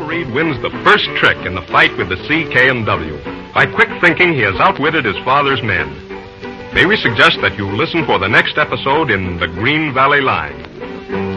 Reed wins the first trick in the fight with the CK&W. By quick thinking, he has outwitted his father's men. May we suggest that you listen for the next episode in The Green Valley Line?